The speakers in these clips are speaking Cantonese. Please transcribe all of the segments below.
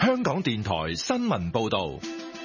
香港電台新聞報道。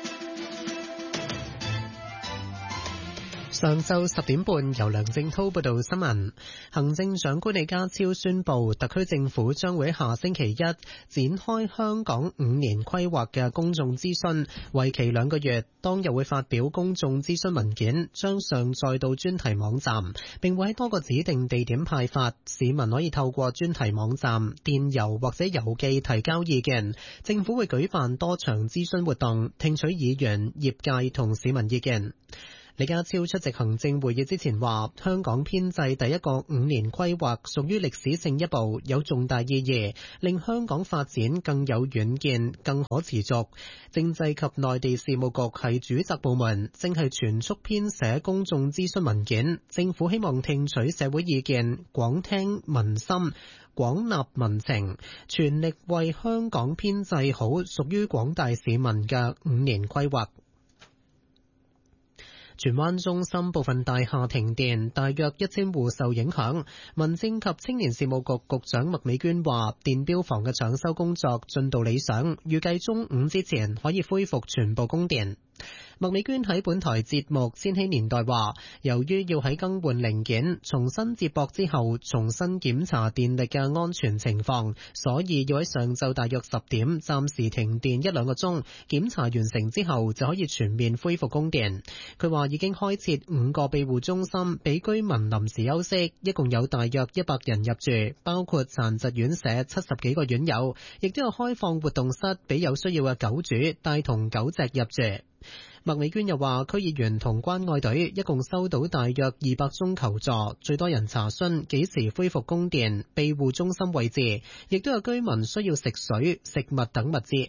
上晝10點半，由梁正滔報道新聞。行政長官李家超宣布，特區政府將會下星期一展開香港5年規劃嘅公眾諮詢，為期2個月。當日會發表公眾諮詢文件，將上載到專題網站，並會喺多個指定地點派發。市民可以透過專題網站、電郵或者郵寄提交意見。政府會舉辦多場諮詢活動，聽取議員、業界同市民意見。李家超出席行政會議之前話，香港編制第一個5年規劃屬於歷史性一步，有重大意義，令香港發展更有遠見、更可持續。政制及內地事務局係主責部門，正係全速編寫公眾諮詢文件。政府希望聽取社會意見，廣聽民心，廣納民情，全力為香港編制好屬於廣大市民嘅5年規劃。荃灣中心部分大廈停電，大約1000戶受影響。民政及青年事務局局長麥美娟話，電錶房嘅搶修工作進度理想，預計中午之前可以恢復全部供電。麥美娟喺本台節目《千禧年代》話，由於要喺更換零件、重新接駁之後重新檢查電力嘅安全情況，所以要喺上晝大約10點暫時停電1-2個鐘，檢查完成之後就可以全面恢復供電。佢話已經開設5個庇護中心俾居民臨時休息，一共有大約100人入住，包括殘疾院舍70幾個院友，亦都有開放活動室俾有需要嘅狗主帶同狗隻入住。麥美娟又話，區議員同關愛隊一共收到大約200宗求助，最多人查詢幾時恢復供電、庇護中心位置，亦都有居民需要食水、食物等物資。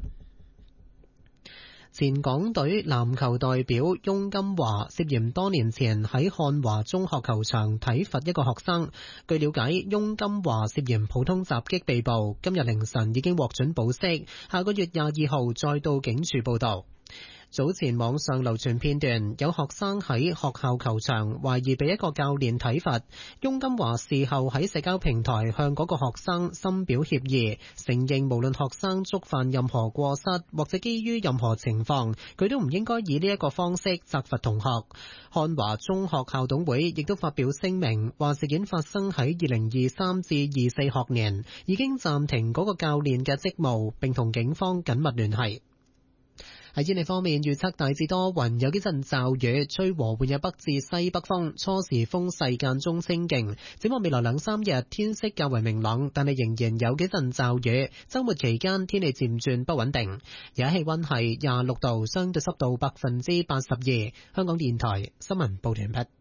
前港隊籃球代表翁金華涉嫌多年前喺漢華中學球場體罰一個學生。據了解，翁金華涉嫌普通襲擊被捕，今日凌晨已經獲准保釋，下個月22號再到警署報到。早前網上流傳片段，有學生喺學校球場懷疑被一個教練體罰。翁金華事後喺社交平台向嗰個學生深表歉意，承認無論學生觸犯任何過失或者基於任何情況，佢都唔應該以呢一個方式責罰同學。漢華中學校董會亦都發表聲明，話事件發生喺2023至24學年，已經暫停嗰個教練嘅職務，並同警方緊密聯繫。喺天氣方面，預測大致多雲，有幾陣驟雨，吹和緩嘅北至西北風，初時風勢間中清勁。展望未來2-3日，天色較為明朗，但係仍然有幾陣驟雨。周末期間天氣漸轉不穩定。而家氣溫係26度，相對濕度82%。香港電台新聞報道完畢。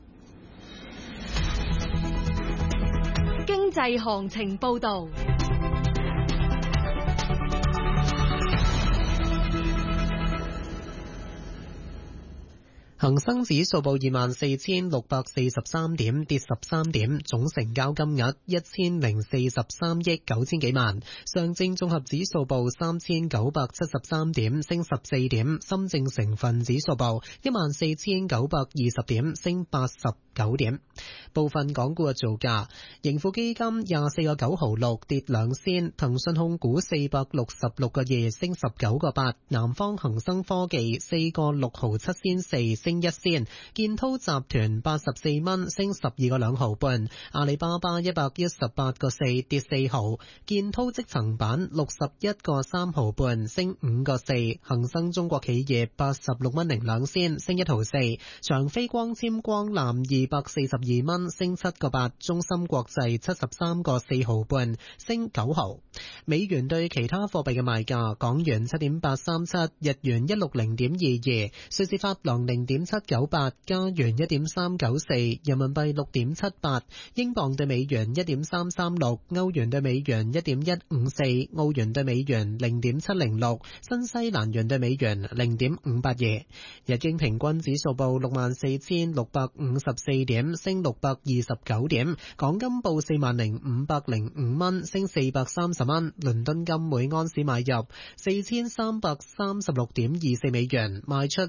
經濟行情報道。 恒生指數報24,643點，跌13點，總成交金額1043億9千幾萬。上證綜合指數報3973點，升14點。深證成分指數報14,920點，升89點。部分港股嘅造價，盈富基金24個9毫6，跌2仙；騰訊控股466個2，升19個8；南方恒生科技4個6毫7仙4，升1仙；建滔集團84蚊，升12個2毫半；阿里巴巴118個4，跌4毫；建滔積層板61個3毫半，升5個4；恒生中國企業86蚊零2仙，升1毫4；長飛光纖光纜242蚊，升7個8；中芯國際73個4毫半，升9毫。美元對其他貨幣嘅賣價：港元7.837，日元160.22，瑞士法郎0.798，加元1.394，人民幣6.78，英鎊對美元1.336，歐元對美元1.154，澳元對美元0.706，新西蘭元對美元0.582。日經平均指數報64,654點，升629點。港金報40,505蚊，升430蚊。倫敦金每安士買入4336.24美元，賣出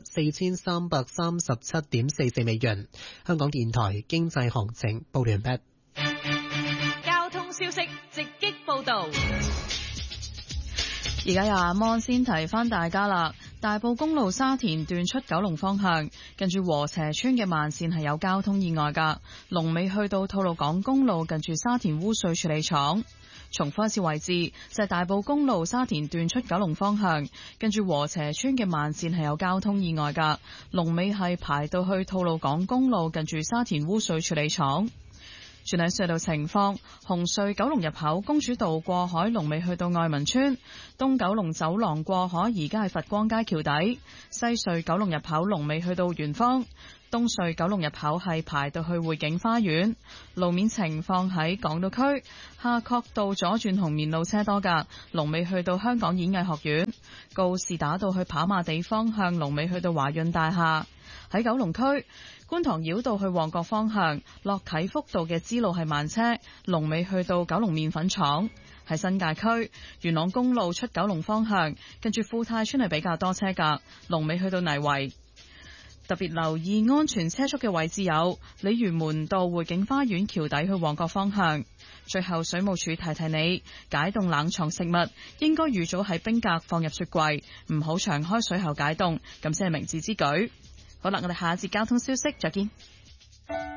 4337.44美元。香港電台經濟行情報完畢。 交通消息直擊報道。 而家有阿芒先提翻大家啦，大埔公路沙田段出九龍方向，近住禾輋村嘅慢線係有交通意外噶，龍尾去到吐露港公路近住沙田污水處理廠。重複一次位置就係大埔公路沙田段出九龍方向，近住禾輋村嘅慢線係有交通意外噶，龍尾係排到去吐露港公路近住沙田污水處理廠。全體隧道情況：紅隧九龍入口公主道過海龍尾去到愛民村，東九龍走廊過海而家係佛光街橋底；西隧九龍入口龍尾去到圓方，東隧九龍入口係排到去匯景花園。路面情況喺港島區夏慤道左轉紅棉路車多㗎，龍尾去到香港演藝學院；告士打道去跑馬地方向龍尾去到華潤大廈。喺九龍區觀塘繞道去旺角方向，落啟福道嘅支路係慢車，龍尾去到九龍麵粉廠。喺新界區元朗公路出九龍方向，近住富泰村係比較多車㗎，龍尾去到泥圍。特別留意安全車速嘅位置有鯉魚門道匯景花園橋底去旺角方向。最後水務署提提你，解凍冷藏食物應該預早喺冰格放入雪櫃，唔好長開水喉解凍，咁先係明智之舉。好啦，我哋下一節交通消息再見。